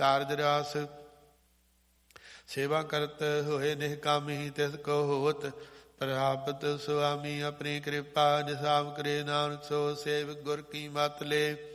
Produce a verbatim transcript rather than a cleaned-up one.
ਕਾਰਜ ਰਾਸ ਸੇਵਾ ਕਰਤ ਹੋਏ ਨਿਹਕਾਮੀ ਤਿਸ ਕੋ ਹੋਤ ਪ੍ਰਾਪਤ ਸੁਆਮੀ ਆਪਣੀ ਕਿਰਪਾ ਨਿਸਾਮ ਕਰੇ ਨਾਨਕ ਸੋ ਸੇਵ ਗੁਰ ਕੀ ਮਤ ਲੈ